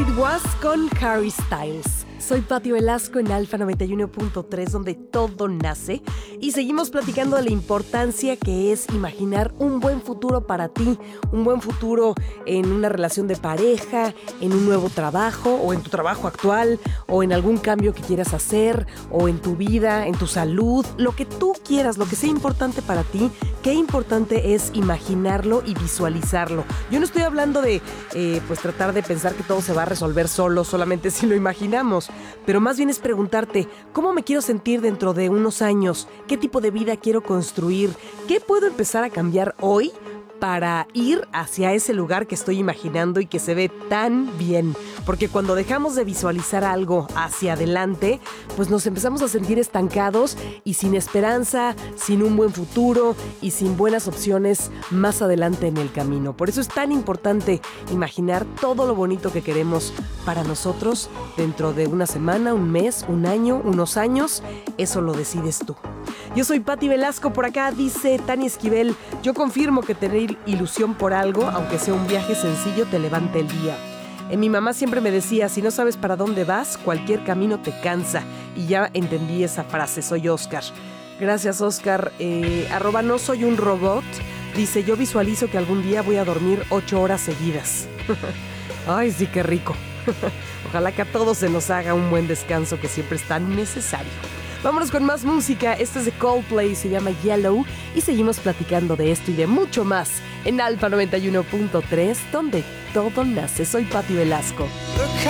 It Was con Harry Styles. Soy Pati Velasco en Alfa 91.3, donde todo nace, y seguimos platicando de la importancia que es imaginar un buen futuro para ti, un buen futuro en una relación de pareja, en un nuevo trabajo o en tu trabajo actual o en algún cambio que quieras hacer o en tu vida, en tu salud, lo que tú quieras, lo que sea importante para ti. Qué importante es imaginarlo y visualizarlo. Yo no estoy hablando de pues tratar de pensar que todo se va a resolver solo, solamente si lo imaginamos, pero más bien es preguntarte, ¿cómo me quiero sentir dentro de unos años? ¿Qué tipo de vida quiero construir? ¿Qué puedo empezar a cambiar hoy para ir hacia ese lugar que estoy imaginando y que se ve tan bien? Porque cuando dejamos de visualizar algo hacia adelante, pues nos empezamos a sentir estancados y sin esperanza, sin un buen futuro y sin buenas opciones más adelante en el camino. Por eso es tan importante imaginar todo lo bonito que queremos para nosotros dentro de una semana, un mes, un año, unos años. Eso lo decides tú. Yo soy Pati Velasco, por acá dice Tania Esquivel: yo confirmo que tener ilusión por algo, aunque sea un viaje sencillo, te levanta el día. Mi mamá siempre me decía, si no sabes para dónde vas, cualquier camino te cansa. Y ya entendí esa frase. Soy Oscar. Gracias, Oscar. @ no soy un robot. Dice, yo visualizo que algún día voy a dormir 8 horas seguidas. Ay, sí, qué rico. Ojalá que a todos se nos haga un buen descanso, que siempre es tan necesario. Vámonos con más música. Esto es de Coldplay, se llama Yellow, y seguimos platicando de esto y de mucho más en Alfa 91.3, donde todo nace. Soy Pati Velasco. The